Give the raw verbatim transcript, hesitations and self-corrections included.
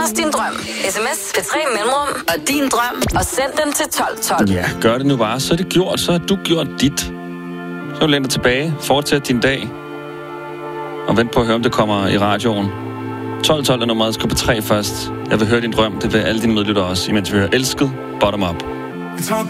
os din drøm. Sms til tre mellemrum og din drøm. Og send den til tolv tolv. Ja, gør det nu bare. Så er det gjort. Så har du gjort dit. Så læn dig tilbage. Fortsæt din dag. Og vent på at høre, om det kommer i radioen. tolv tolv er nummeret. Skub på tre først. Jeg vil høre din drøm. Det vil alle dine medlyttere også. Imens vi hører Elsket Bottom Up.